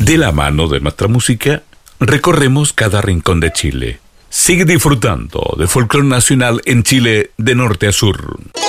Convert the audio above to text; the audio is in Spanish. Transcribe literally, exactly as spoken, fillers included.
De la mano de nuestra música, recorremos cada rincón de Chile. Sigue disfrutando de folclore nacional en Chile de norte a sur.